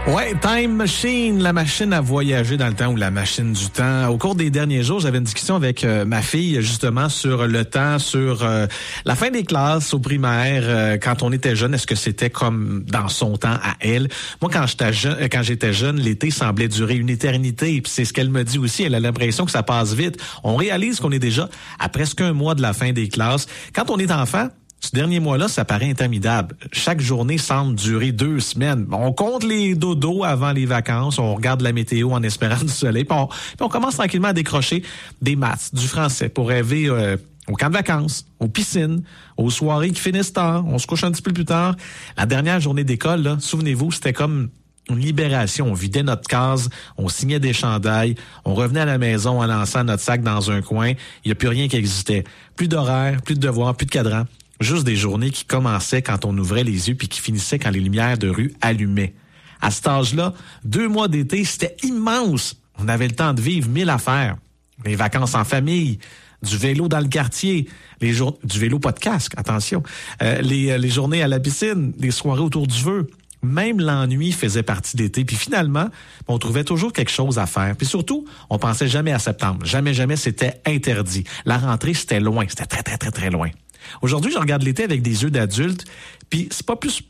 Ouais, Time Machine, la machine à voyager dans le temps ou la machine du temps. Au cours des derniers jours, j'avais une discussion avec ma fille justement sur le temps, sur la fin des classes au primaire. Quand on était jeune, est-ce que c'était comme dans son temps à elle? Moi, quand j'étais jeune, l'été semblait durer une éternité. Puis c'est ce qu'elle me dit aussi. Elle a l'impression que ça passe vite. On réalise qu'on est déjà à presque un mois de la fin des classes. Quand on est enfant, ce dernier mois-là, ça paraît interminable. Chaque journée semble durer 2 semaines. On compte les dodos avant les vacances, on regarde la météo en espérant du soleil, puis on commence tranquillement à décrocher des maths, du français pour rêver au camp de vacances, aux piscines, aux soirées qui finissent tard. On se couche un petit peu plus tard. La dernière journée d'école, là, souvenez-vous, c'était comme une libération. On vidait notre case, on signait des chandails, on revenait à la maison en lançant notre sac dans un coin. Il n'y a plus rien qui existait. Plus d'horaires, plus de devoirs, plus de cadrans. Juste des journées qui commençaient quand on ouvrait les yeux puis qui finissaient quand les lumières de rue allumaient. À cet âge-là, 2 mois d'été, c'était immense. On avait le temps de vivre 1000 affaires. Les vacances en famille, du vélo dans le quartier, du vélo pas de casque, attention, les journées à la piscine, les soirées autour du feu. Même l'ennui faisait partie d'été. Puis finalement, on trouvait toujours quelque chose à faire. Puis surtout, on pensait jamais à septembre. Jamais, c'était interdit. La rentrée, c'était loin. C'était très, très, très, très loin. Aujourd'hui, je regarde l'été avec des yeux d'adulte, puis c'est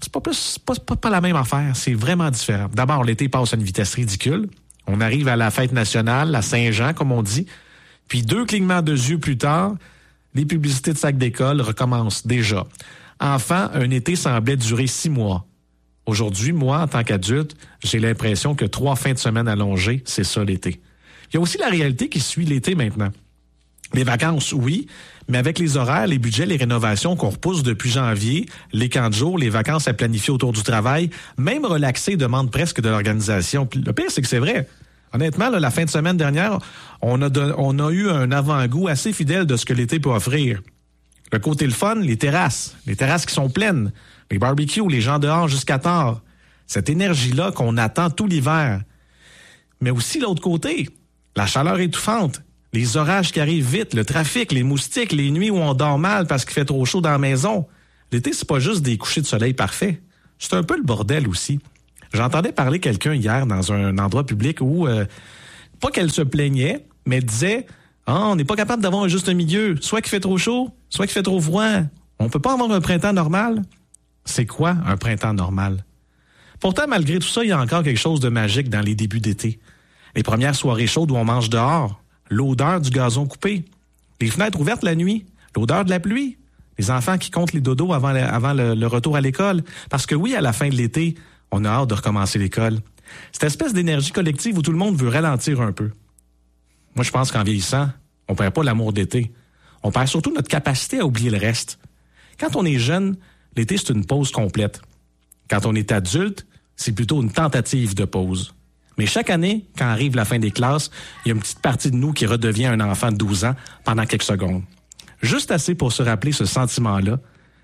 pas la même affaire. C'est vraiment différent. D'abord, l'été passe à une vitesse ridicule. On arrive à la fête nationale, la Saint-Jean, comme on dit. Puis 2 clignements de yeux plus tard, les publicités de sacs d'école recommencent déjà. Enfant, un été semblait durer 6 mois. Aujourd'hui, moi, en tant qu'adulte, j'ai l'impression que 3 fins de semaine allongées, c'est ça l'été. Il y a aussi la réalité qui suit l'été maintenant. Les vacances, oui, mais avec les horaires, les budgets, les rénovations qu'on repousse depuis janvier, les camps de jour, les vacances à planifier autour du travail, même relaxer demande presque de l'organisation. Puis le pire, c'est que c'est vrai. Honnêtement, là, la fin de semaine dernière, on a eu un avant-goût assez fidèle de ce que l'été peut offrir. Le côté le fun, les terrasses qui sont pleines, les barbecues, les gens dehors jusqu'à tard. Cette énergie-là qu'on attend tout l'hiver. Mais aussi l'autre côté, la chaleur étouffante. Les orages qui arrivent vite, le trafic, les moustiques, les nuits où on dort mal parce qu'il fait trop chaud dans la maison. L'été, c'est pas juste des couchers de soleil parfaits. C'est un peu le bordel aussi. J'entendais parler quelqu'un hier dans un endroit public où, pas qu'elle se plaignait, mais disait « Ah, on n'est pas capable d'avoir un juste milieu. Soit qu'il fait trop chaud, soit qu'il fait trop froid. On peut pas avoir un printemps normal. » C'est quoi un printemps normal? Pourtant, malgré tout ça, il y a encore quelque chose de magique dans les débuts d'été. Les premières soirées chaudes où on mange dehors. L'odeur du gazon coupé, les fenêtres ouvertes la nuit, l'odeur de la pluie, les enfants qui comptent les dodos avant le retour à l'école. Parce que oui, à la fin de l'été, on a hâte de recommencer l'école. Cette espèce d'énergie collective où tout le monde veut ralentir un peu. Moi, je pense qu'en vieillissant, on perd pas l'amour d'été. On perd surtout notre capacité à oublier le reste. Quand on est jeune, l'été, c'est une pause complète. Quand on est adulte, c'est plutôt une tentative de pause. Mais chaque année, quand arrive la fin des classes, il y a une petite partie de nous qui redevient un enfant de 12 ans pendant quelques secondes. Juste assez pour se rappeler ce sentiment-là,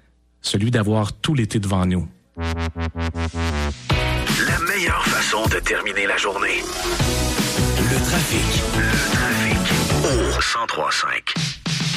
celui d'avoir tout l'été devant nous. La meilleure façon de terminer la journée. Le trafic. Au 103.5.